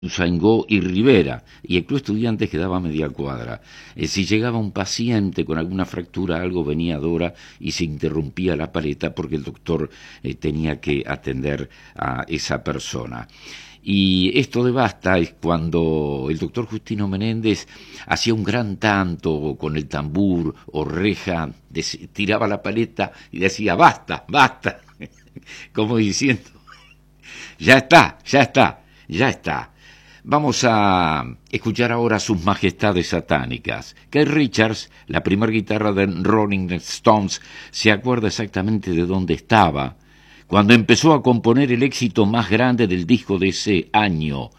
Ituzaingó y Rivera, y el Club Estudiantes quedaba a media cuadra. Si llegaba un paciente con alguna fractura, algo, venía Dora y se interrumpía la paleta porque el doctor tenía que atender a esa persona. Y esto de basta es cuando el doctor Justino Menéndez hacía un gran tanto con el tambor o reja, tiraba la paleta y decía basta, basta, como diciendo, ya está, ya está, ya está. Vamos a escuchar ahora sus majestades satánicas. Keith Richards, la primera guitarra de Rolling Stones, se acuerda exactamente de dónde estaba cuando empezó a componer el éxito más grande del disco de ese año,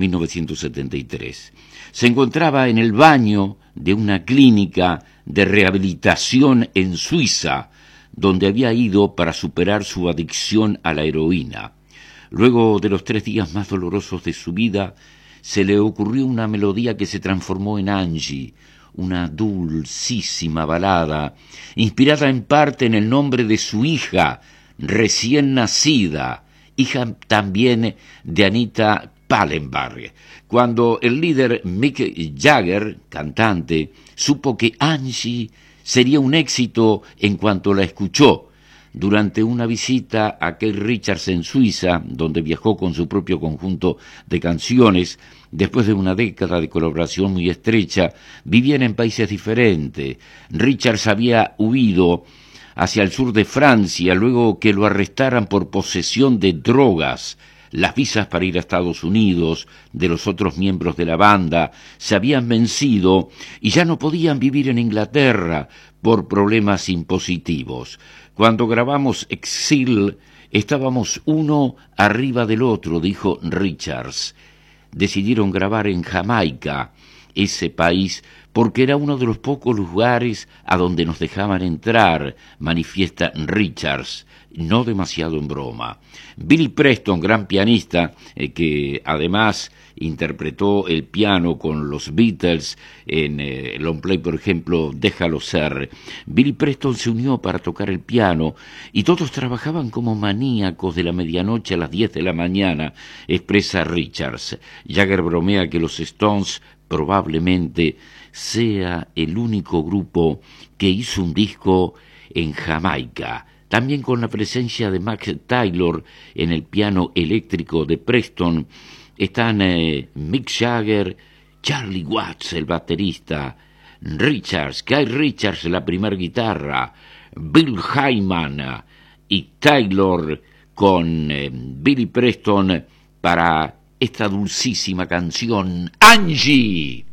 1973. Se encontraba en el baño de una clínica de rehabilitación en Suiza, donde había ido para superar su adicción a la heroína. Luego de los 3 días más dolorosos de su vida, se le ocurrió una melodía que se transformó en Angie, una dulcísima balada, inspirada en parte en el nombre de su hija, recién nacida, hija también de Anita Pallenberg. Cuando el líder Mick Jagger, cantante, supo que Angie sería un éxito en cuanto la escuchó, durante una visita a Keith Richards en Suiza, donde viajó con su propio conjunto de canciones, después de una década de colaboración muy estrecha, vivían en países diferentes. Richards había huido hacia el sur de Francia, luego que lo arrestaran por posesión de drogas. Las visas para ir a Estados Unidos de los otros miembros de la banda se habían vencido y ya no podían vivir en Inglaterra por problemas impositivos. Cuando grabamos Exile, estábamos uno arriba del otro, dijo Richards. Decidieron grabar en Jamaica, ese país, porque era uno de los pocos lugares a donde nos dejaban entrar, manifiesta Richards, no demasiado en broma. Billy Preston, gran pianista, que además interpretó el piano con los Beatles en el long play, por ejemplo, Déjalo ser. Billy Preston se unió para tocar el piano y todos trabajaban como maníacos de la medianoche a las 10 de la mañana, expresa Richards. Jagger bromea que los Stones probablemente sea el único grupo que hizo un disco en Jamaica, también con la presencia de Max Taylor en el piano eléctrico de Preston. Están Mick Jagger, Charlie Watts, el baterista, Richards, Keith Richards, la primera guitarra, Bill Wyman y Taylor con Billy Preston para esta dulcísima canción, Angie.